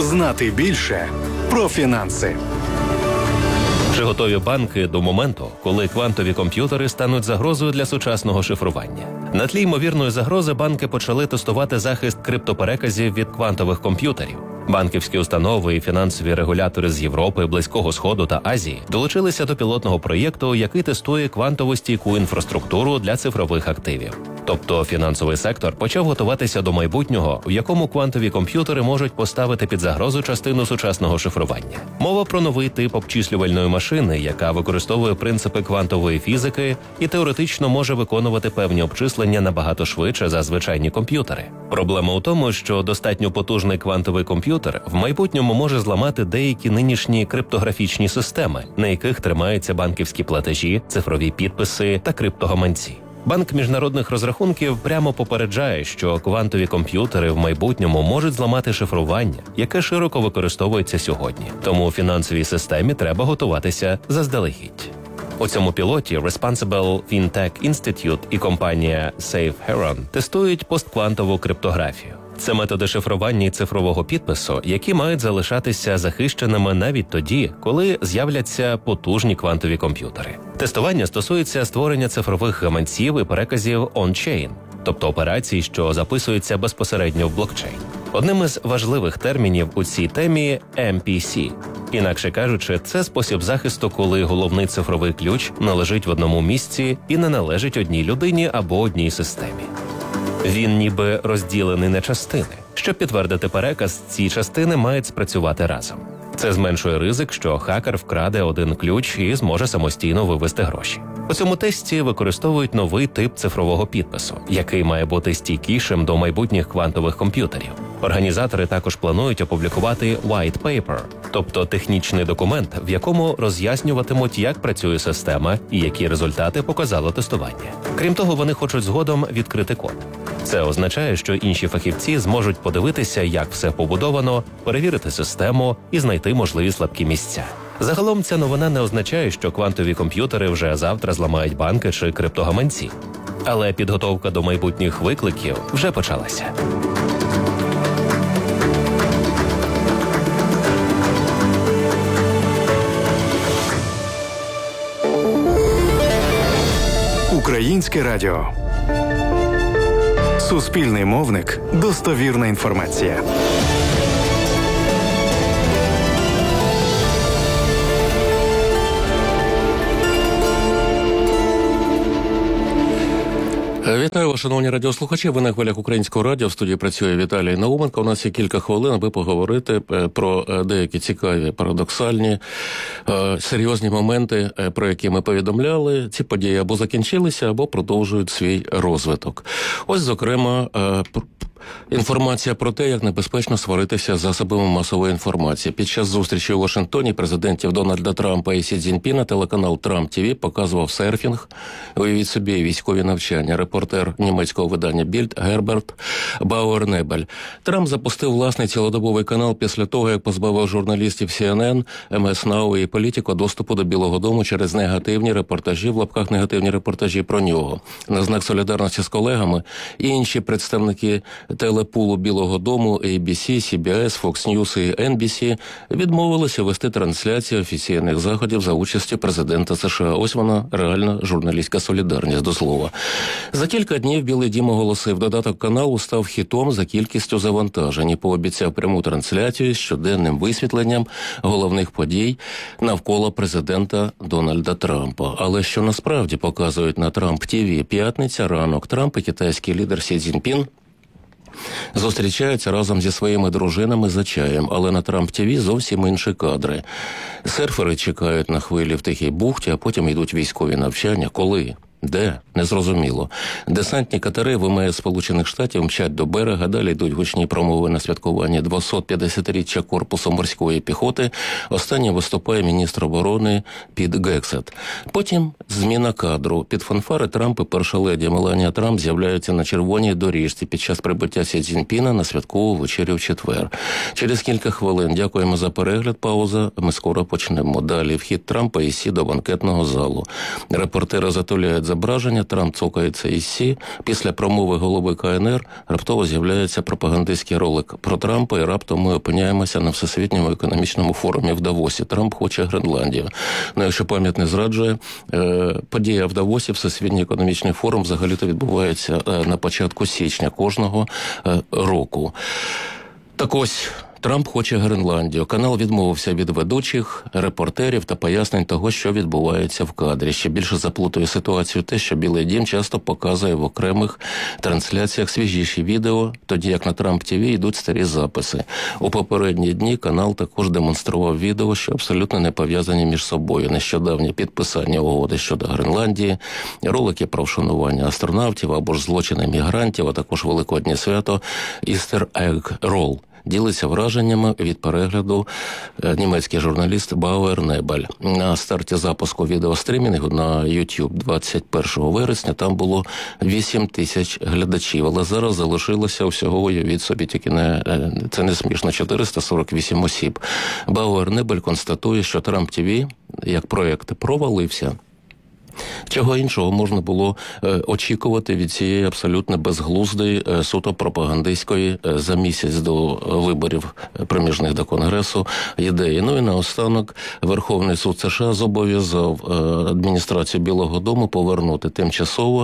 Знати більше про фінанси. Чи готові банки до моменту, коли квантові комп'ютери стануть загрозою для сучасного шифрування? На тлі ймовірної загрози банки почали тестувати захист криптопереказів від квантових комп'ютерів. Банківські установи і фінансові регулятори з Європи, Близького Сходу та Азії долучилися до пілотного проєкту, який тестує квантову стійку інфраструктуру для цифрових активів. Тобто фінансовий сектор почав готуватися до майбутнього, в якому квантові комп'ютери можуть поставити під загрозу частину сучасного шифрування. Мова про новий тип обчислювальної машини, яка використовує принципи квантової фізики і теоретично може виконувати певні обчислення набагато швидше за звичайні комп'ютери. Проблема у тому, що достатньо потужний квантовий комп'ютер в майбутньому може зламати деякі нинішні криптографічні системи, на яких тримаються банківські платежі, цифрові підписи та криптогаманці. Банк міжнародних розрахунків прямо попереджає, що квантові комп'ютери в майбутньому можуть зламати шифрування, яке широко використовується сьогодні. Тому у фінансовій системі треба готуватися заздалегідь. У цьому пілоті Responsible FinTech Institute і компанія Safe Heron тестують постквантову криптографію. Це методи шифрування і цифрового підпису, які мають залишатися захищеними навіть тоді, коли з'являться потужні квантові комп'ютери. Тестування стосується створення цифрових гаманців і переказів on-chain, тобто операцій, що записуються безпосередньо в блокчейн. Одним із важливих термінів у цій темі – MPC. Інакше кажучи, це спосіб захисту, коли головний цифровий ключ належить в одному місці і не належить одній людині або одній системі. Він ніби розділений на частини. Щоб підтвердити переказ, ці частини мають спрацювати разом. Це зменшує ризик, що хакер вкраде один ключ і зможе самостійно вивести гроші. У цьому тесті використовують новий тип цифрового підпису, який має бути стійкішим до майбутніх квантових комп'ютерів. Організатори також планують опублікувати white paper, тобто технічний документ, в якому роз'яснюватимуть, як працює система і які результати показало тестування. Крім того, вони хочуть згодом відкрити код. Це означає, що інші фахівці зможуть подивитися, як все побудовано, перевірити систему і знайти можливі слабкі місця. Загалом ця новина не означає, що квантові комп'ютери вже завтра зламають банки чи криптогаманці. Але підготовка до майбутніх викликів вже почалася. Українське радіо. Суспільний мовник. Достовірна інформація. Вітаю вас, шановні радіослухачі. Ви на хвилях Українського радіо. В студії працює Віталій Науменко. У нас є кілька хвилин, аби поговорити про деякі цікаві, парадоксальні, серйозні моменти, про які ми повідомляли. Ці події або закінчилися, або продовжують свій розвиток. Ось, зокрема, інформація про те, як небезпечно сваритися з засобами масової інформації. Під час зустрічі у Вашингтоні президентів Дональда Трампа і Сі Цзіньпіна телеканал Трамп ТВ показував серфінг, уявіть собі, військові навчання. Репортер німецького видання Більд Герберт Бауернебель. Трамп запустив власний цілодобовий канал після того, як позбавив журналістів CNN, МС Now і Політіко доступу до Білого дому через негативні репортажі, в лапках негативні репортажі про нього. На знак солідарності з колегами інші представники телепулу Білого дому ABC, CBS, Fox News і NBC відмовилися вести трансляцію офіційних заходів за участю президента США. Ось вона, реальна журналістська солідарність, до слова. За кілька днів Білий дім оголосив, додаток каналу став хітом за кількістю завантажень і пообіцяв пряму трансляцію з щоденним висвітленням головних подій навколо президента Дональда Трампа. Але що насправді показують на Трамп ТВ? П'ятниця, ранок. Трамп і китайський лідер Сі Цзіньпін зустрічаються разом зі своїми дружинами за чаєм, але на Трамп ТВ зовсім інші кадри. Серфери чекають на хвилі в Тихій бухті, а потім йдуть військові навчання. Коли? Де? Незрозуміло. Десантні катери ВМС Сполучених Штатів мчать до берега, далі йдуть гучні промови на святкування 250-річчя Корпусу морської піхоти. Останнім виступає міністр оборони Піт Гексет. Потім зміна кадру. Під фанфари Трамп і перша леді Меланія Трамп з'являються на червоній доріжці під час прибуття Сі Цзіньпіна на святкову вечерю в четвер. Через кілька хвилин. Дякуємо за перегляд. Пауза. Ми скоро почнемо. Далі вхід Трампа і Сі до банкетного залу. Репортери затуляють зображення, Трамп цокається із Сі. Після промови голови КНР раптово з'являється пропагандистський ролик про Трампа, і раптом ми опиняємося на Всесвітньому економічному форумі в Давосі. Трамп хоче Гренландію. Ну, якщо пам'ять не зраджує, подія в Давосі, Всесвітній економічний форум, взагалі-то відбувається на початку січня кожного року. Так ось, Трамп хоче Гренландію. Канал відмовився від ведучих, репортерів та пояснень того, що відбувається в кадрі. Ще більше заплутує ситуацію те, що Білий дім часто показує в окремих трансляціях свіжіші відео, тоді як на Трамп ТВ йдуть старі записи. У попередні дні канал також демонстрував відео, що абсолютно не пов'язані між собою. Нещодавнє підписання угоди щодо Гренландії, ролики про вшанування астронавтів або ж злочини мігрантів, а також Великоднє свято Easter Egg Roll. Ділиться враженнями від перегляду німецький журналіст Бауер Небель. На старті запуску відеострімінгу на YouTube 21 вересня там було 8 тисяч глядачів, але зараз залишилося всього, уявіть собі, тільки це не смішно, 448 осіб. Бауер Небель констатує, що Трамп ТВ як проєкт провалився. Чого іншого можна було очікувати від цієї абсолютно безглуздої, суто пропагандистської за місяць до виборів проміжних до Конгресу ідеї. Ну і наостанок Верховний суд США зобов'язав адміністрацію Білого дому повернути тимчасово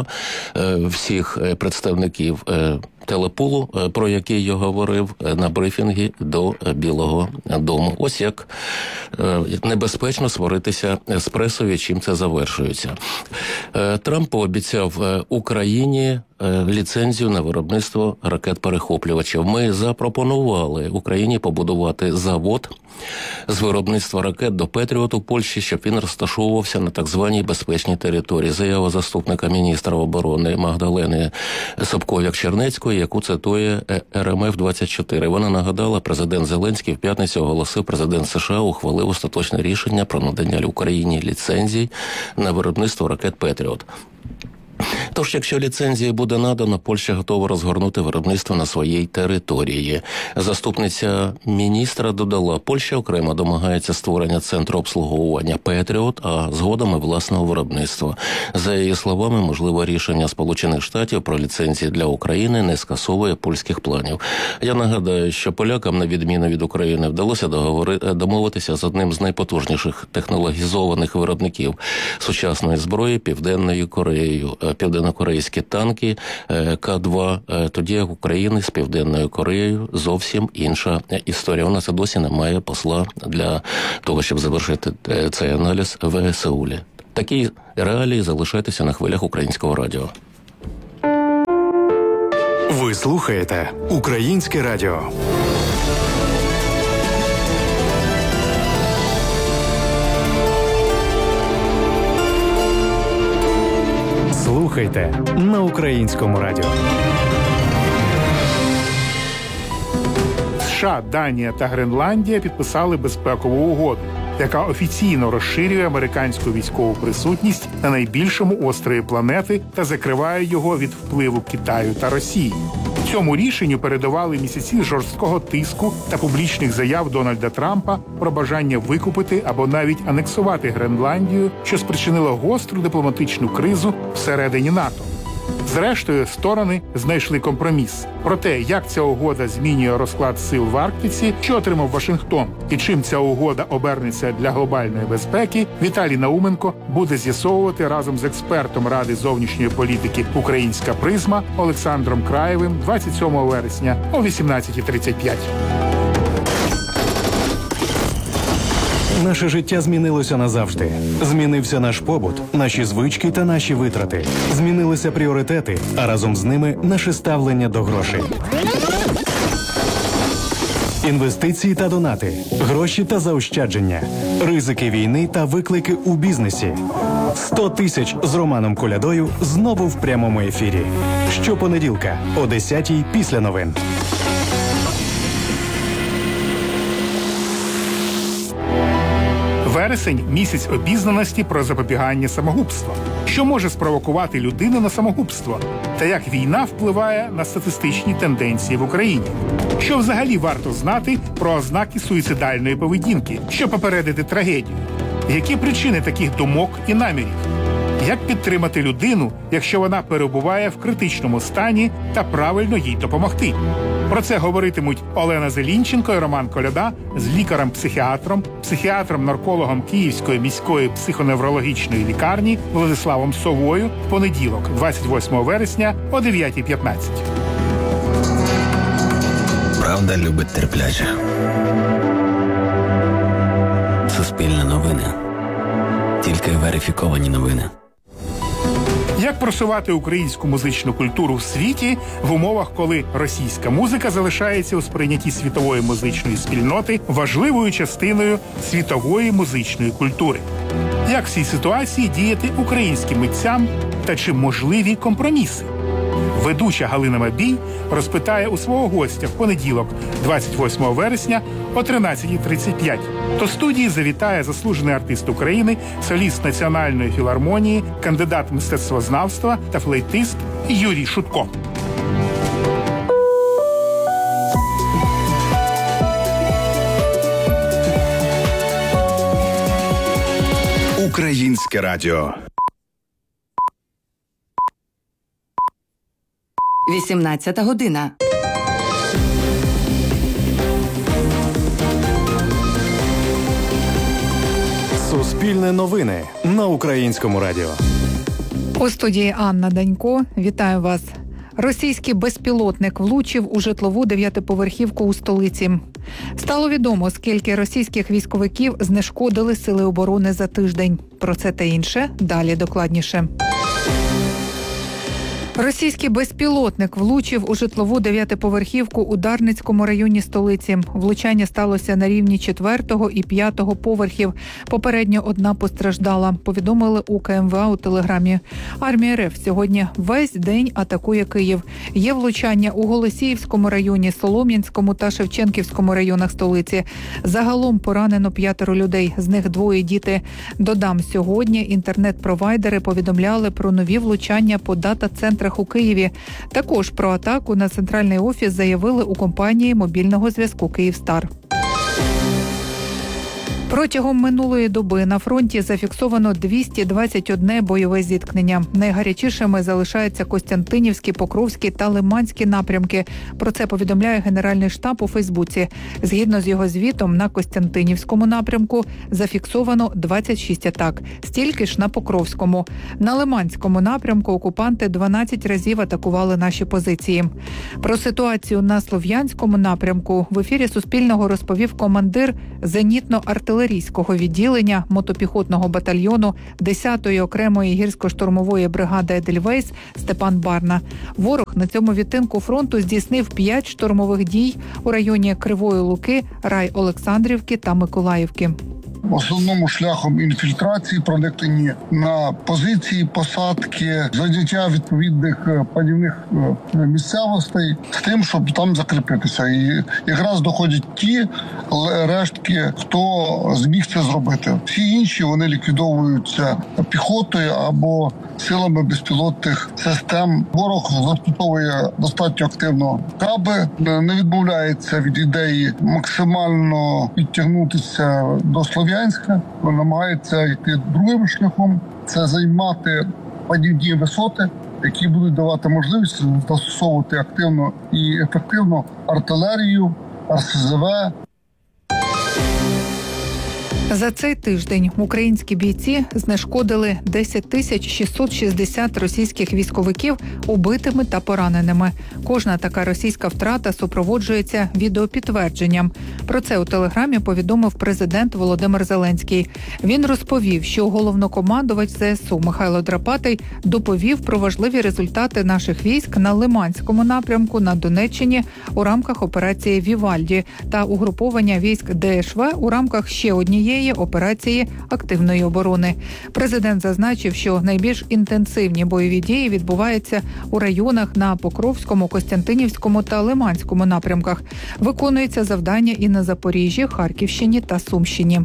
всіх представників телепулу, про який я говорив на брифінгі до Білого дому. Ось як небезпечно сваритися з пресою, чим це завершується. Трамп пообіцяв Україні ліцензію на виробництво ракет-перехоплювачів. Ми запропонували Україні побудувати завод з виробництва ракет до Петріот у Польщі, щоб він розташовувався на так званій безпечній території. Заява заступника міністра оборони Магдалени Собков'як-Чернецької, яку цитує РМФ-24. Вона нагадала, президент Зеленський в п'ятницю оголосив, президент США ухвалив остаточне рішення про надання Україні ліцензій на виробництво ракет Петріот. Тож, якщо ліцензія буде надана, Польща готова розгорнути виробництво на своїй території. Заступниця міністра додала, Польща окремо домагається створення центру обслуговування Петріот, а згодом і власного виробництва. За її словами, можливе рішення Сполучених Штатів про ліцензії для України не скасовує польських планів. Я нагадаю, що полякам, на відміну від України, вдалося домовитися з одним з найпотужніших технологізованих виробників сучасної зброї Південною Кореєю. Південно-корейські танки К-2, тоді як України з Південною Кореєю зовсім інша історія. У нас і досі немає посла для того, щоб завершити цей аналіз в Сеулі. Такі реалії, залишайтеся на хвилях Українського радіо. Ви слухаєте Українське радіо. Слухайте на Українському радіо. США, Данія та Гренландія підписали безпекову угоду, яка офіційно розширює американську військову присутність на найбільшому острові планети та закриває його від впливу Китаю та Росії. Цьому рішенню передували місяці жорсткого тиску та публічних заяв Дональда Трампа про бажання викупити або навіть анексувати Гренландію, що спричинило гостру дипломатичну кризу всередині НАТО. Зрештою, сторони знайшли компроміс. Про те, як ця угода змінює розклад сил в Арктиці, що отримав Вашингтон, і чим ця угода обернеться для глобальної безпеки, Віталій Науменко буде з'ясовувати разом з експертом Ради зовнішньої політики «Українська призма» Олександром Краєвим 27 вересня о 18:35. Наше життя змінилося назавжди. Змінився наш побут, наші звички та наші витрати. Змінилися пріоритети, а разом з ними наше ставлення до грошей. Інвестиції та донати, гроші та заощадження, ризики війни та виклики у бізнесі. 100 тисяч з Романом Колядою знову в прямому ефірі. Щопонеділка о 10:00 після новин. Вересень – місяць обізнаності про запобігання самогубства. Що може спровокувати людину на самогубство? Та як війна впливає на статистичні тенденції в Україні? Що взагалі варто знати про ознаки суїцидальної поведінки, щоб попередити трагедію? Які причини таких думок і намірів? Як підтримати людину, якщо вона перебуває в критичному стані, та правильно їй допомогти? Про це говоритимуть Олена Зелінченко і Роман Коляда з лікарем-психіатром, психіатром-наркологом Київської міської психоневрологічної лікарні Владиславом Совою в понеділок, 28 вересня о 9:15. Правда любить терпляче. Суспільне новини. Тільки верифіковані новини. Як просувати українську музичну культуру в світі в умовах, коли російська музика залишається у сприйнятті світової музичної спільноти важливою частиною світової музичної культури? Як в цій ситуації діяти українським митцям та чи можливі компроміси? Ведуча Галина Мабій розпитає у свого гостя в понеділок, 28 вересня о 13:35. До студії завітає заслужений артист України, соліст Національної філармонії, кандидат мистецтвознавства та флейтист Юрій Шутко. Українське радіо. 18 година. Суспільне новини на Українському радіо. У студії Анна Данько. Вітаю вас. Російський безпілотник влучив у житлову 9-поверхівку у столиці. Стало відомо, скільки російських військовиків знешкодили сили оборони за тиждень. Про це та інше далі докладніше. Російський безпілотник влучив у житлову 9-поверхівку у Дарницькому районі столиці. Влучання сталося на рівні 4-го і 5-го поверхів. Попередньо одна постраждала, повідомили у КМВА у Телеграмі. Армія РФ сьогодні весь день атакує Київ. Є влучання у Голосіївському районі, Солом'янському та Шевченківському районах столиці. Загалом поранено 5 людей, з них 2 діти. Додам, сьогодні інтернет-провайдери повідомляли про нові влучання по дата-центрах у Києві. Також про атаку на центральний офіс заявили у компанії мобільного зв'язку «Київстар». Протягом минулої доби на фронті зафіксовано 221 бойове зіткнення. Найгарячішими залишаються Костянтинівський, Покровський та Лиманський напрямки. Про це повідомляє Генеральний штаб у Фейсбуці. Згідно з його звітом, на Костянтинівському напрямку зафіксовано 26 атак. Стільки ж на Покровському. На Лиманському напрямку окупанти 12 разів атакували наші позиції. Про ситуацію на Слов'янському напрямку в ефірі Суспільного розповів командир зенітно-артилерійського відділення мотопіхотного батальйону 10-ї окремої гірсько-штурмової бригади «Едельвейс» Степан Барна. Ворог на цьому відтинку фронту здійснив 5 штурмових дій у районі Кривої Луки, Рай-Олександрівки та Миколаївки. В основному шляхом інфільтрації, проникнення на позиції, посадки, зайняття відповідних панівних місцевостей з тим, щоб там закріпитися. І якраз доходять ті рештки, хто зміг це зробити. Всі інші вони ліквідовуються піхотою або силами безпілотних систем. Ворог застосовує достатньо активно каби, не відмовляється від ідеї максимально підтягнутися до Слов'янська, намагається йти другим шляхом. Це займати падівні висоти, які будуть давати можливість застосовувати активно і ефективно артилерію, РСЗВ. За цей тиждень українські бійці знешкодили 10 660 російських військовиків убитими та пораненими. Кожна така російська втрата супроводжується відеопідтвердженням. Про це у Телеграмі повідомив президент Володимир Зеленський. Він розповів, що головнокомандувач ЗСУ Михайло Драпатий доповів про важливі результати наших військ на Лиманському напрямку на Донеччині у рамках операції «Вівальді» та угруповання військ ДШВ у рамках ще однієї операції активної оборони. Президент зазначив, що найбільш інтенсивні бойові дії відбуваються у районах на Покровському, Костянтинівському та Лиманському напрямках. Виконується завдання і на Запоріжжі, Харківщині та Сумщині.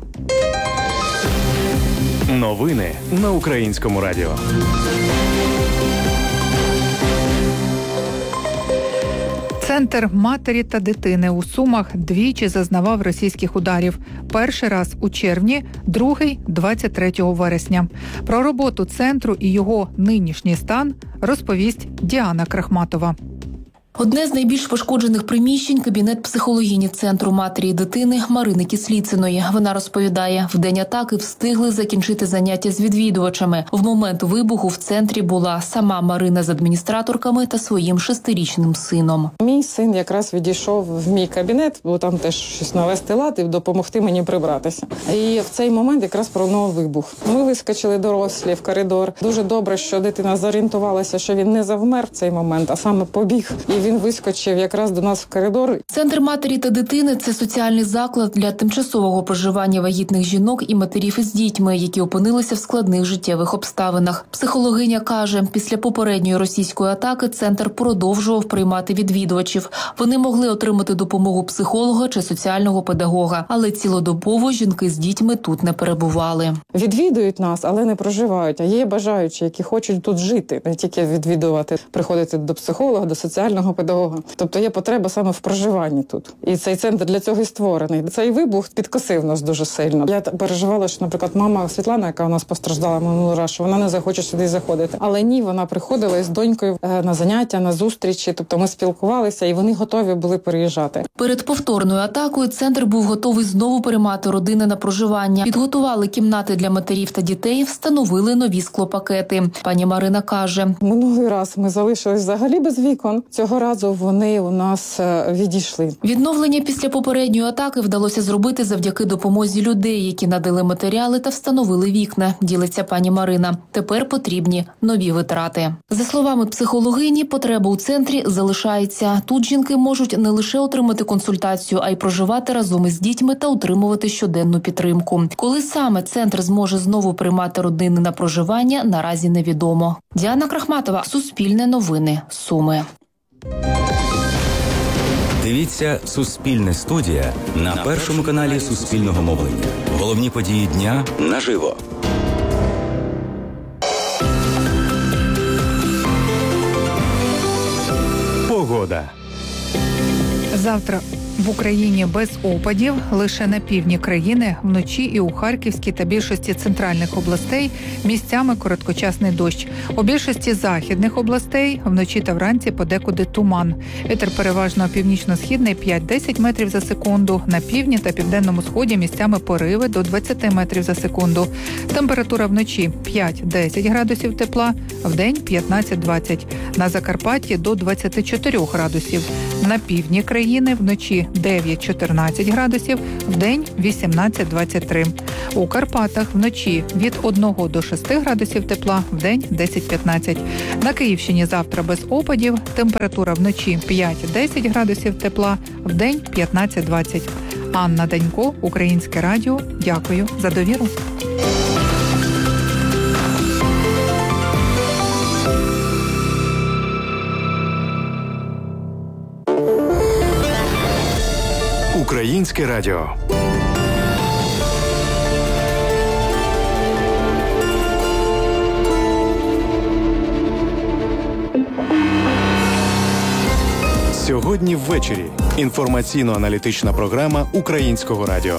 Новини на Українському радіо. Центр матері та дитини у Сумах двічі зазнавав російських ударів. Перший раз у червні, другий – 23 вересня. Про роботу центру і його нинішній стан розповість Діана Крахматова. Одне з найбільш пошкоджених приміщень – кабінет психологині Центру матері і дитини Марини Кисліциної. Вона розповідає, в день атаки встигли закінчити заняття з відвідувачами. В момент вибуху в центрі була сама Марина з адміністраторками та своїм 6-річним сином. Мій син якраз відійшов в мій кабінет, бо там теж щось навести лад і допомогти мені прибратися. І в цей момент якраз пролунав вибух. Ми вискочили дорослі в коридор. Дуже добре, що дитина зорієнтувалася, що він не завмер в цей момент, а саме побіг. І він вискочив якраз до нас в коридор. Центр матері та дитини – це соціальний заклад для тимчасового проживання вагітних жінок і матерів із дітьми, які опинилися в складних життєвих обставинах. Психологиня каже, після попередньої російської атаки центр продовжував приймати відвідувачів. Вони могли отримати допомогу психолога чи соціального педагога, але цілодобово жінки з дітьми тут не перебували. Відвідують нас, але не проживають. А є бажаючі, які хочуть тут жити, не тільки відвідувати, приходити до психолога, до соціального педагога. Тобто є потреба саме в проживанні тут. І цей центр для цього і створений. Цей вибух підкосив нас дуже сильно. Я переживала, що, наприклад, мама Світлана, яка у нас постраждала минулий раз, що вона не захоче сюди заходити. Але ні, вона приходила із донькою на заняття, на зустрічі. Тобто ми спілкувалися, і вони готові були переїжджати. Перед повторною атакою центр був готовий знову приймати родини на проживання. Підготували кімнати для матерів та дітей, встановили нові склопакети. Пані Марина каже, минулий раз ми залишились взагалі без вікон. Цього разу вони у нас відійшли. Відновлення після попередньої атаки вдалося зробити завдяки допомозі людей, які надали матеріали та встановили вікна, ділиться пані Марина. Тепер потрібні нові витрати. За словами психологині, потреба у центрі залишається. Тут жінки можуть не лише отримати консультацію, а й проживати разом із дітьми та отримувати щоденну підтримку. Коли саме центр зможе знову приймати родини на проживання, наразі невідомо. Діана Крахматова, Суспільне новини, Суми. Дивіться «Суспільне студія» на першому каналі Суспільного мовлення. Головні події дня наживо. Погода. Завтра в Україні без опадів, лише на півдні країни, вночі і у Харківській та більшості центральних областей місцями короткочасний дощ. У більшості західних областей вночі та вранці подекуди туман. Вітер переважно північно-східний 5-10 метрів за секунду. На півдні та південному сході місцями пориви до 20 метрів за секунду. Температура вночі 5-10 градусів тепла, вдень 15-20. На Закарпатті до 24 градусів. На півдні країни вночі 9-14 градусів, вдень 18-23. У Карпатах вночі від 1 до 6 градусів тепла, вдень 10-15. На Київщині завтра без опадів, температура вночі 5-10 градусів тепла, вдень 15-20. Анна Данько, Українське радіо. Дякую за довіру. Українське радіо. Сьогодні ввечері. Інформаційно-аналітична програма Українського радіо.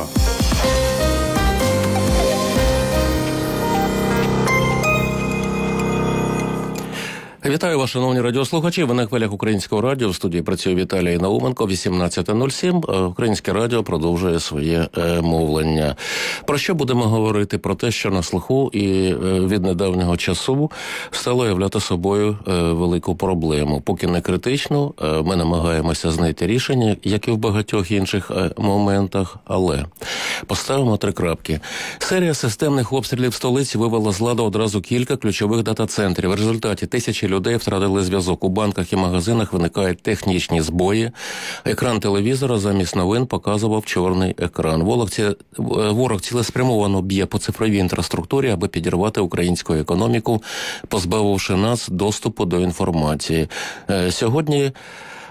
Вітаю вас, шановні радіослухачі. Ви на хвилях Українського радіо. В студії працює Віталій Науменко. 18:07. Українське радіо продовжує своє мовлення. Про що будемо говорити? Про те, що на слуху і від недавнього часу стало являти собою велику проблему. Поки не критичну, ми намагаємося знайти рішення, як і в багатьох інших моментах, але поставимо 3 крапки. Серія системних обстрілів столиці вивела з ладу одразу кілька ключових дата-центрів. В результаті тисячі людей втратили зв'язок. У банках і магазинах виникають технічні збої. Екран телевізора замість новин показував чорний екран. Ворог цілеспрямовано б'є по цифровій інфраструктурі, аби підірвати українську економіку, позбавивши нас доступу до інформації. Сьогодні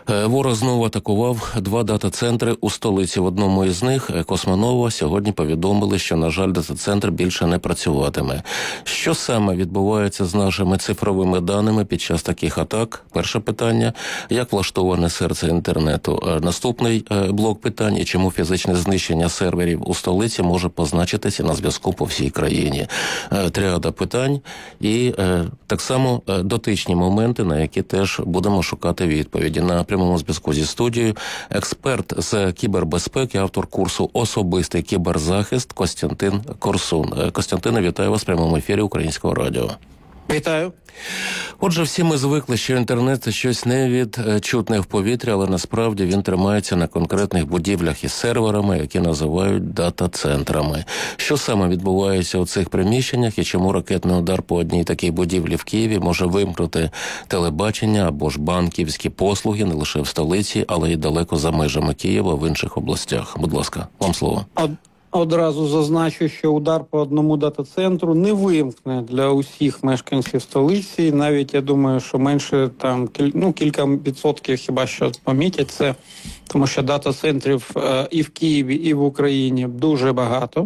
Ворог знову атакував 2 дата-центри у столиці. В одному із них, Космонова, сьогодні повідомили, що, на жаль, дата-центр більше не працюватиме. Що саме відбувається з нашими цифровими даними під час таких атак? Перше питання. Як влаштоване серце інтернету? Наступний блок питань. І чому фізичне знищення серверів у столиці може позначитися на зв'язку по всій країні? Тріада питань. І так само дотичні моменти, на які теж будемо шукати відповіді. На прямому зв'язку зі студією експерт з кібербезпеки, автор курсу «Особистий кіберзахист» Костянтин Корсун. Костянтине, вітаю вас в прямому ефірі Українського радіо. Вітаю. Отже, всі ми звикли, що інтернет – це щось невідчутне в повітрі, але насправді він тримається на конкретних будівлях із серверами, які називають дата-центрами. Що саме відбувається у цих приміщеннях і чому ракетний удар по одній такій будівлі в Києві може вимкнути телебачення або ж банківські послуги не лише в столиці, але й далеко за межами Києва в інших областях? Будь ласка, вам слово. Одразу зазначу, що удар по одному дата-центру не вимкне для усіх мешканців столиці. Навіть, я думаю, що менше там кілька відсотків хіба що помітять це, тому що дата-центрів і в Києві, і в Україні дуже багато.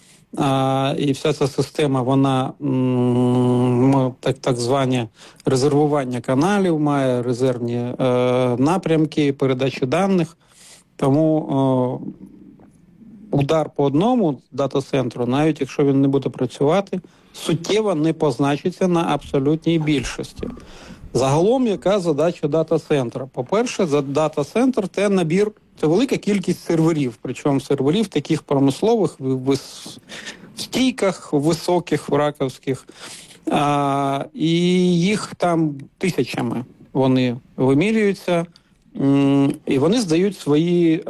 І вся ця система, вона так звані резервування каналів, має резервні напрямки, передачі даних. Тому удар по одному дата-центру, навіть якщо він не буде працювати, суттєво не позначиться на абсолютній більшості. Загалом, яка задача дата-центра? По-перше, дата-центр – це набір, це велика кількість серверів, причому серверів таких промислових, в стійках високих, раковських, і їх там тисячами. Вони вимірюються, і вони здають свої,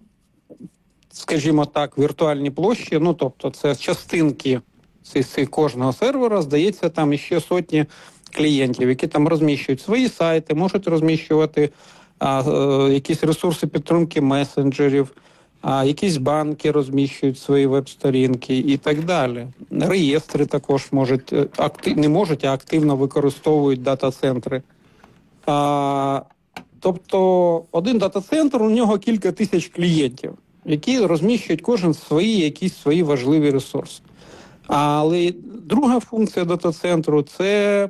скажімо так, віртуальні площі, тобто це частинки кожного сервера, здається, там іще сотні клієнтів, які там розміщують свої сайти, можуть розміщувати якісь ресурси підтримки месенджерів, якісь банки розміщують свої веб-сторінки і так далі. Реєстри також активно використовують дата-центри. Тобто один дата-центр, у нього кілька тисяч клієнтів, які розміщують кожен якісь свої важливі ресурси. Але друга функція дата-центру – це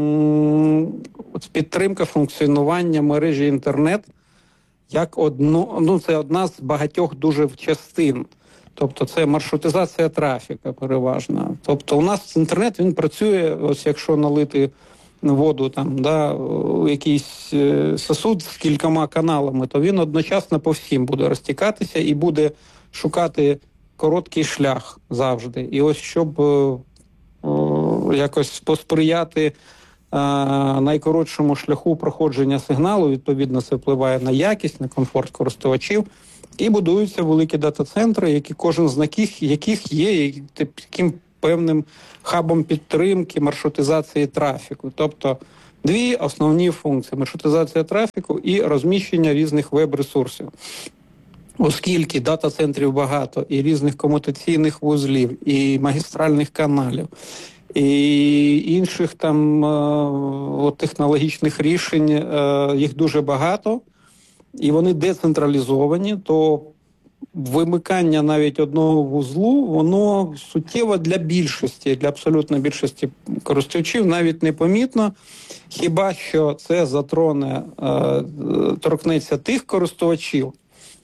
підтримка функціонування мережі інтернет як це одна з багатьох дуже частин. Тобто це маршрутизація трафіка переважно. Тобто у нас інтернет, він працює, ось якщо налити воду у якийсь сосуд з кількома каналами, то він одночасно по всім буде розтікатися і буде шукати короткий шлях завжди. І ось щоб якось посприяти найкоротшому шляху проходження сигналу, відповідно це впливає на якість, на комфорт користувачів, і будуються великі дата-центри, які кожен з яких є таким певним хабом підтримки, маршрутизації трафіку. Тобто дві основні функції – маршрутизація трафіку і розміщення різних веб-ресурсів. Оскільки дата-центрів багато, і різних комутаційних вузлів, і магістральних каналів, і інших технологічних рішень, їх дуже багато, і вони децентралізовані, то вимикання навіть одного вузлу, воно суттєво для абсолютної більшості користувачів навіть непомітно, хіба що це торкнеться тих користувачів,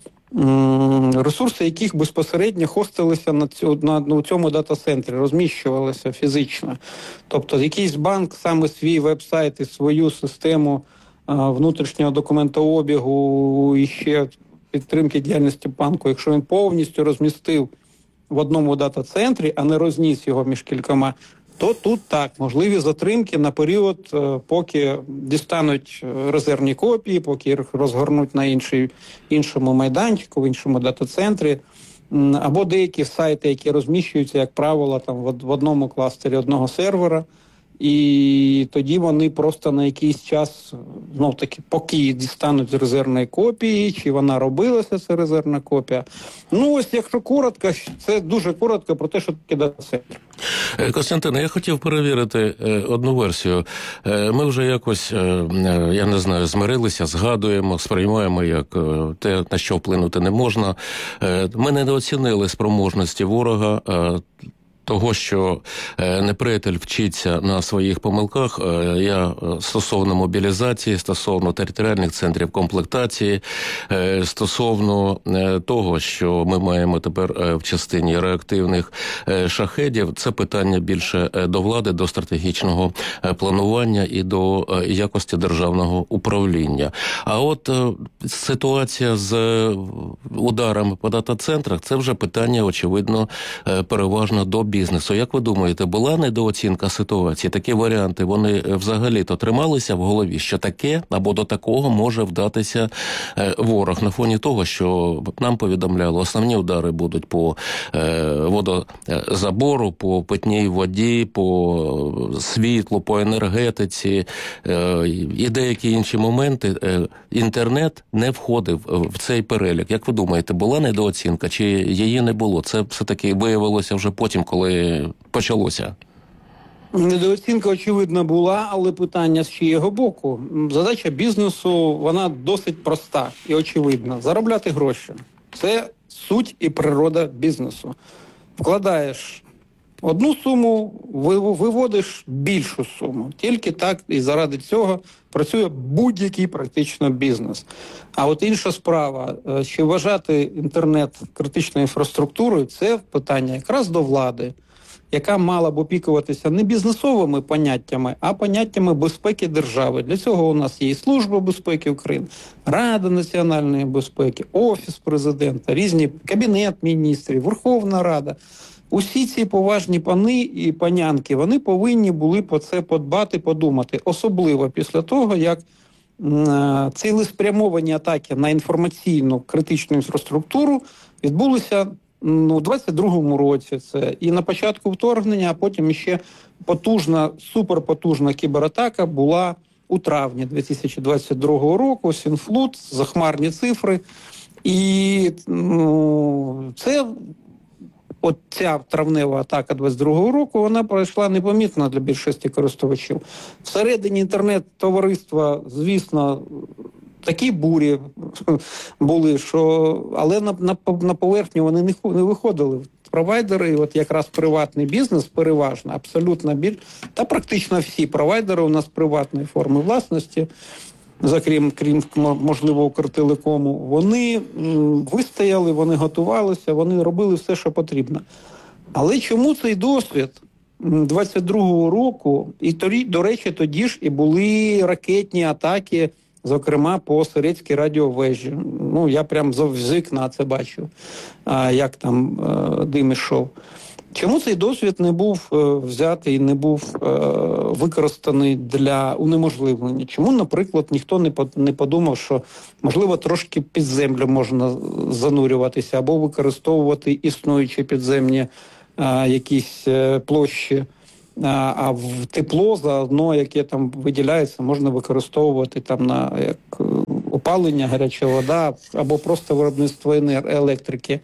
ресурси яких безпосередньо хостилися на цьому дата-центрі, розміщувалися фізично. Тобто якийсь банк саме свій веб-сайт і свою систему внутрішнього документообігу і ще підтримки діяльності банку, якщо він повністю розмістив в одному дата-центрі, а не розніс його між кількома, то тут так, можливі затримки на період, поки дістануть резервні копії, поки їх розгорнуть на іншому майданчику, в іншому дата-центрі, або деякі сайти, які розміщуються, як правило, в одному кластері одного сервера, і тоді вони просто на якийсь час, знов-таки, поки дістануть з резервної копії, чи вона робилася, ця резервна копія. Ну, ось, якщо коротко, це дуже коротко про те, що таке дата-центр. Костянтине, я хотів перевірити одну версію. Ми вже якось, я не знаю, змирилися, згадуємо, сприймаємо як те, на що вплинути не можна. Ми недооцінили спроможності ворога, того, що неприятель вчиться на своїх помилках. Я стосовно мобілізації, стосовно територіальних центрів комплектації, стосовно того, що ми маємо тепер в частині реактивних шахедів, це питання більше до влади, до стратегічного планування і до якості державного управління. А от ситуація з ударами по дата-центрах, це вже питання, очевидно, переважно до бізнесу. Як ви думаєте, була недооцінка ситуації? Такі варіанти, вони взагалі-то трималися в голові, що таке або до такого може вдатися ворог на фоні того, що нам повідомляли, основні удари будуть по водозабору, по питній воді, по світлу, по енергетиці і деякі інші моменти. Інтернет не входив в цей перелік. Як ви думаєте, була недооцінка чи її не було? Це все-таки виявилося вже потім, коли почалося? Недооцінка, очевидно, була, але питання з чиєго боку. Задача бізнесу, вона досить проста і очевидна. Заробляти гроші. Це суть і природа бізнесу. Вкладаєш одну суму, виводиш більшу суму. Тільки так і заради цього працює будь-який практично бізнес. А от інша справа, чи вважати інтернет критичною інфраструктурою, це питання якраз до влади, яка мала б опікуватися не бізнесовими поняттями, а поняттями безпеки держави. Для цього у нас є і Служба безпеки України, Рада національної безпеки, Офіс президента, різні Кабінет міністрів, Верховна Рада. Усі ці поважні пани і панянки, вони повинні були про це подбати, подумати. Особливо після того, як цілеспрямовані атаки на інформаційну критичну інфраструктуру відбулися у 22-му році. Це і на початку вторгнення, а потім ще потужна, суперпотужна кібератака була у травні 2022 року. Сінфлут, захмарні цифри. І це... От ця травнева атака 22-го року, вона пройшла непомітно для більшості користувачів. Всередині інтернет-товариства, звісно, такі бурі були, що... але на поверхню вони не виходили. Провайдери, от якраз приватний бізнес, переважно, абсолютно та практично всі провайдери у нас приватної форми власності, крім, можливо, Укртелекому, вони вистояли, вони готувалися, вони робили все, що потрібно. Але чому цей досвід 22-го року, і, до речі, тоді ж і були ракетні атаки, зокрема, по Сирецькій радіовежі. Ну, я прям з вікна це бачив, як там дим ішов. Чому цей досвід не був взятий, не був використаний для унеможливлення? Чому, наприклад, ніхто не подумав, що, можливо, трошки під землю можна занурюватися або використовувати існуючі підземні якісь площі, а в тепло заодно, яке там виділяється, можна використовувати там на як опалення, гаряча вода або просто виробництво електрики.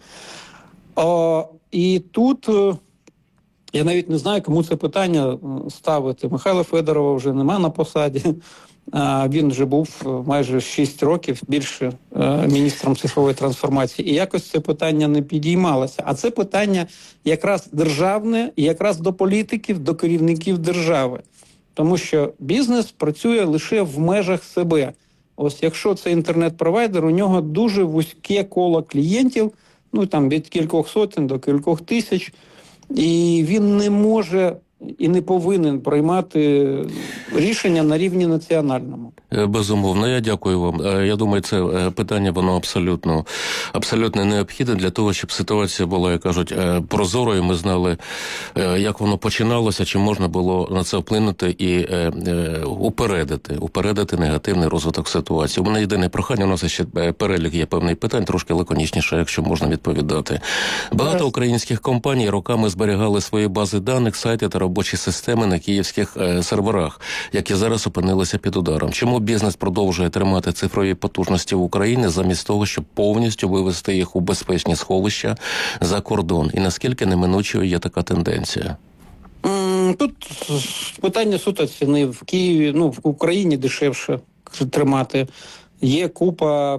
І тут я навіть не знаю, кому це питання ставити. Михайла Федорова вже нема на посаді. Він вже був майже 6 років більше міністром цифрової трансформації. І якось це питання не підіймалося. А це питання якраз державне і якраз до політиків, до керівників держави. Тому що бізнес працює лише в межах себе. Ось якщо це інтернет-провайдер, у нього дуже вузьке коло клієнтів, ну там від кількох сотень до кількох тисяч, і він не може і не повинен приймати рішення на рівні національному. Безумовно, я дякую вам. Я думаю, це питання, воно абсолютно необхідне для того, щоб ситуація була, як кажуть, прозорою. Ми знали, як воно починалося, чи можна було на це вплинути і упередити негативний розвиток ситуації. У мене єдине прохання, у нас ще перелік є певних питань, трошки лаконічніше, якщо можна відповідати. Багато українських компаній роками зберігали свої бази даних, сайти та робили робочі системи на київських серверах, які зараз опинилися під ударом. Чому бізнес продовжує тримати цифрові потужності в Україні замість того, щоб повністю вивести їх у безпечні сховища за кордон? І наскільки неминучою є така тенденція? Тут питання суто ціни. В Києві, в Україні дешевше тримати. Є купа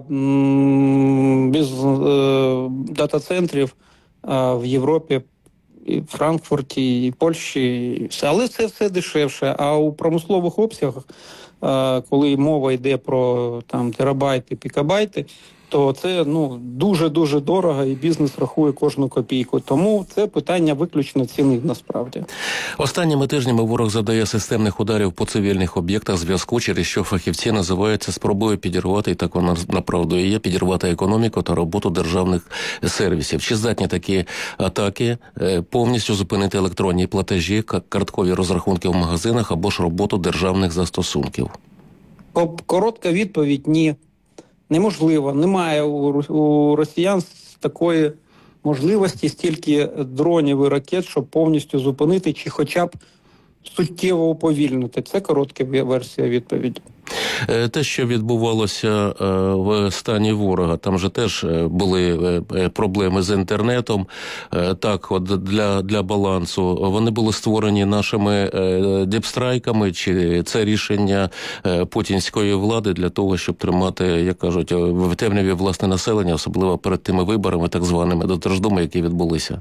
дата-центрів в Європі, і в Франкфурті, і Польщі, і все. Але це все дешевше. А у промислових обсягах, коли мова йде про терабайти, пікабайти, то це дуже-дуже дорого, і бізнес рахує кожну копійку. Тому це питання виключно ціни, насправді. Останніми тижнями ворог задає системних ударів по цивільних об'єктах зв'язку, через що фахівці називають це спробою підірвати, і так вона направду і є, підірвати економіку та роботу державних сервісів. Чи здатні такі атаки повністю зупинити електронні платежі, карткові розрахунки в магазинах або ж роботу державних застосунків? Коротка відповідь – ні. Неможливо. Немає у росіян такої можливості, стільки дронів і ракет, щоб повністю зупинити чи хоча б суттєво уповільнити. Це коротка версія відповіді. Те, що відбувалося в стані ворога, там же теж були проблеми з інтернетом. Так, от для балансу. Вони були створені нашими діпстрайками, чи це рішення путінської влади для того, щоб тримати, як кажуть, в темряві власне населення, особливо перед тими виборами, так званими до Держдуми, які відбулися?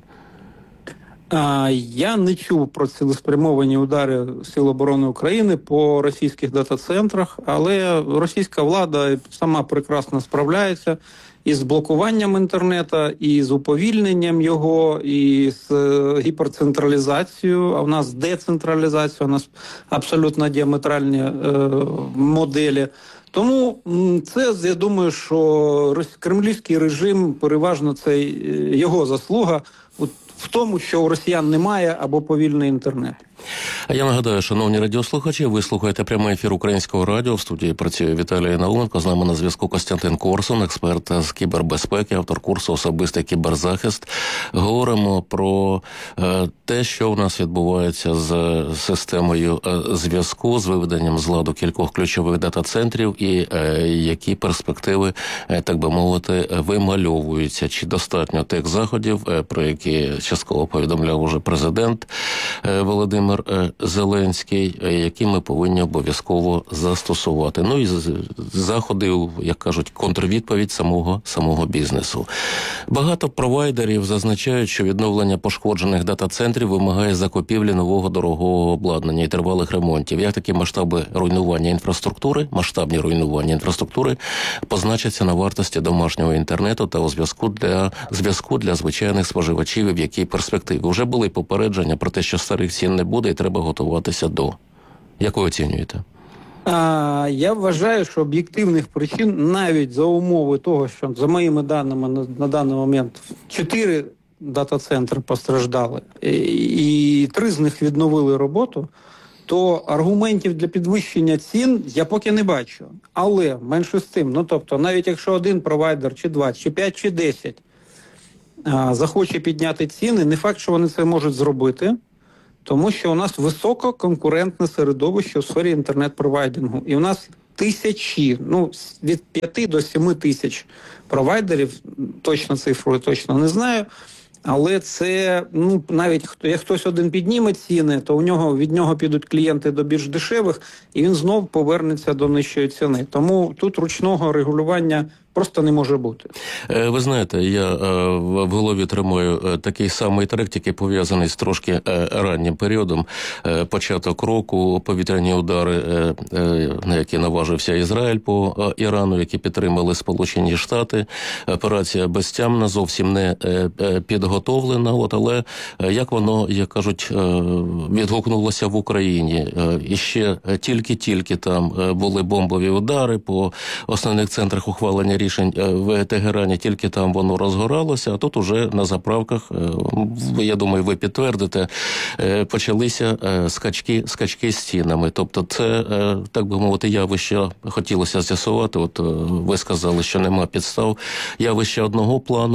Я не чув про цілеспрямовані удари Сил оборони України по російських дата-центрах, але російська влада сама прекрасно справляється із блокуванням інтернету, і з уповільненням його, і з гіперцентралізацією, а в нас децентралізація, у нас абсолютно діаметральні моделі. Тому це, я думаю, що кремлівський режим, переважно це його заслуга в тому, що у росіян немає або повільний інтернет. А я нагадаю, шановні радіослухачі, ви слухаєте прямий ефір Українського радіо. В студії працює Віталій Науменко. З нами на зв'язку Костянтин Корсун, експерт з кібербезпеки, автор курсу «Особистий кіберзахист». Говоримо про те, що у нас відбувається з системою зв'язку, з виведенням з ладу кількох ключових дата-центрів і які перспективи, так би мовити, вимальовуються. Чи достатньо тих заходів, про які частково повідомляв уже президент Володимир Зеленський, які ми повинні обов'язково застосувати. Ну і заходи, як кажуть, контрвідповідь самого бізнесу. Багато провайдерів зазначають, що відновлення пошкоджених дата-центрів вимагає закупівлі нового дорогого обладнання і тривалих ремонтів. Як такі масштабні руйнування інфраструктури позначаться на вартості домашнього інтернету та у зв'язку для звичайних споживачів, і в якій перспективі? Вже були попередження про те, що старих цін не буде і треба готуватися до. Як ви оцінюєте? Я вважаю, що об'єктивних причин, навіть за умови того, що за моїми даними на даний момент 4 дата-центри постраждали і 3 з них відновили роботу, то аргументів для підвищення цін я поки не бачу. Але менше з тим, тобто навіть якщо один провайдер, чи 2, чи 5, чи 10 захоче підняти ціни, не факт, що вони це можуть зробити, тому що у нас висококонкурентне середовище у сфері інтернет-провайдингу. І у нас тисячі, від 5 до 7 тисяч провайдерів, точно цифру точно не знаю, але це, навіть як хтось один підніме ціни, то від нього підуть клієнти до більш дешевих, і він знов повернеться до нижчої ціни. Тому тут ручного регулювання просто не може бути. Ви знаєте, я в голові тримаю такий самий трек, тільки пов'язаний з трошки раннім періодом. Початок року, повітряні удари, на які наважився Ізраїль по Ірану, які підтримали Сполучені Штати. Операція безтямна, зовсім не підготовлена. Але як воно, як кажуть, відгукнулося в Україні? І ще тільки там були бомбові удари по основних центрах ухвалення рішень в Тегерані, тільки там воно розгоралося, а тут уже на заправках, я думаю, ви підтвердите, почалися скачки з цінами. Тобто це, так би мовити, явище хотілося з'ясувати. От ви сказали, що нема підстав. Явище одного плану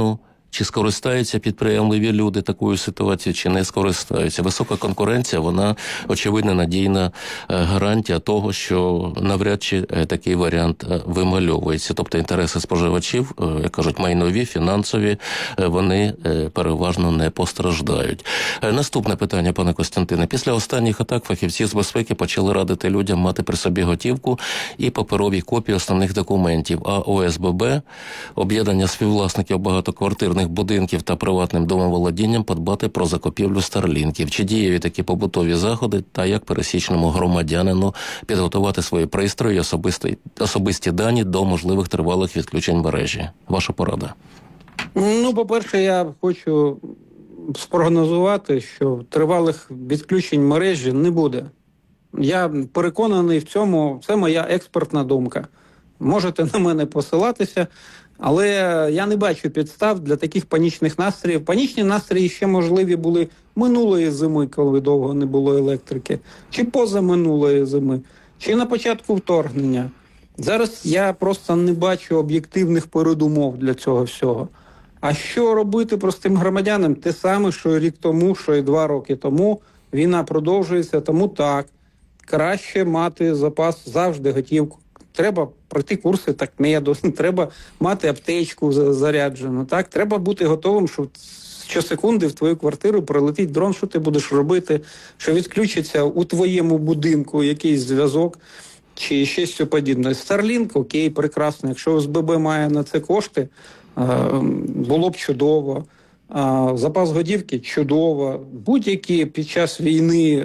Чи скористаються підприємливі люди такою ситуацією, чи не скористаються? Висока конкуренція, вона, очевидно, надійна гарантія того, що навряд чи такий варіант вимальовується. Тобто інтереси споживачів, як кажуть, майнові, фінансові, вони переважно не постраждають. Наступне питання, пане Костянтине. Після останніх атак фахівці з безпеки почали радити людям мати при собі готівку і паперові копії основних документів. А ОСББ, об'єднання співвласників багатоквартирних будинків та приватним домоволодінням, подбати про закупівлю старлінків. Чи дієві такі побутові заходи та як пересічному громадянину підготувати свої пристрої і особисті дані до можливих тривалих відключень мережі? Ваша порада. Ну, по-перше, я хочу спрогнозувати, що тривалих відключень мережі не буде. Я переконаний в цьому, це моя експертна думка. Можете на мене посилатися, але я не бачу підстав для таких панічних настроїв. Панічні настрої ще можливі були минулої зими, коли довго не було електрики, чи позаминулої зими, чи на початку вторгнення. Зараз я просто не бачу об'єктивних передумов для цього всього. А що робити простим громадянам? Те саме, що і рік тому, що і 2 роки тому. Війна продовжується, тому так. Краще мати запас завжди, готівку. Треба пройти курси такмеду, треба мати аптечку заряджену. Так? Треба бути готовим, що щосекунди в твою квартиру прилетить дрон, що ти будеш робити, що відключиться у твоєму будинку якийсь зв'язок чи щось подібне. Starlink, окей, прекрасно. Якщо ОСББ має на це кошти, було б чудово. Запас готівки – чудово. Будь-які під час війни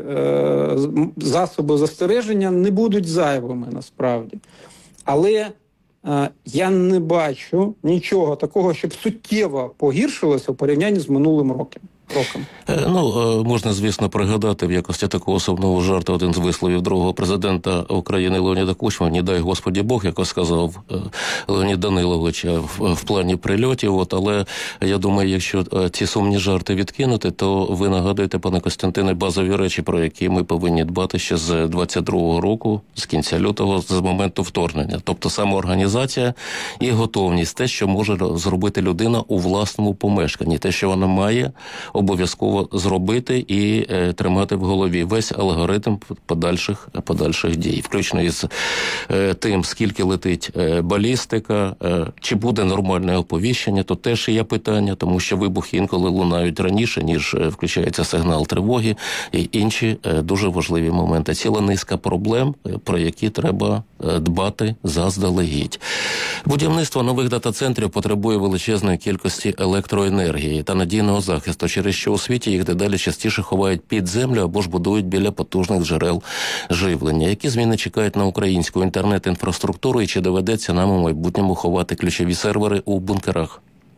засоби застереження не будуть зайвими насправді. Але я не бачу нічого такого, щоб суттєво погіршилося в порівнянні з минулим роком. Можна, звісно, пригадати в якості такого особливого жарту один з висловів другого президента України Леоніда Кучми, «Не дай Господі Бог», як сказав Леонід Данилович в плані прильотів. Але я думаю, якщо ці сумні жарти відкинути, то ви нагадуєте, пане Костянтине, базові речі, про які ми повинні дбати ще з 22-го року, з кінця лютого, з моменту вторгнення. Тобто самоорганізація і готовність, те, що може зробити людина у власному помешканні, те, що вона має обов'язково зробити і тримати в голові весь алгоритм подальших дій, включно із тим, скільки летить балістика, чи буде нормальне оповіщення, то теж є питання, тому що вибухи інколи лунають раніше, ніж включається сигнал тривоги, і інші дуже важливі моменти. Ціла низка проблем, про які треба дбати заздалегідь. Будівництво нових дата-центрів потребує величезної кількості електроенергії та надійного захисту, через що у світі їх дедалі частіше ховають під землю або ж будують біля потужних джерел живлення. Які зміни чекають на українську інтернет-інфраструктуру і чи доведеться нам у майбутньому ховати ключові сервери у бункерах?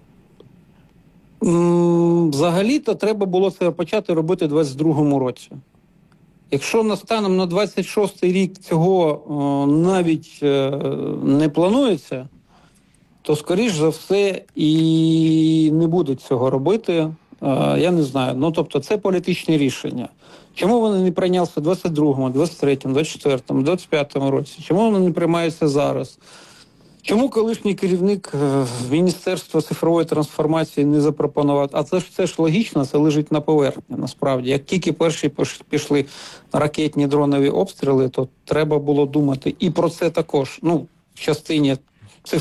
Взагалі-то треба було це почати робити у 22-му році. Якщо станом на 26-й рік цього навіть не планується, то, скоріш за все, і не будуть цього робити. Я не знаю. Тобто, це політичне рішення. Чому вони не прийнялися в 22-му, 23-му, 24-му, 25-му році? Чому вони не приймаються зараз? Чому колишній керівник Міністерства цифрової трансформації не запропонував? А це ж логічно, це лежить на поверхні, насправді. Як тільки перші пішли ракетні дронові обстріли, то треба було думати і про це також. В частині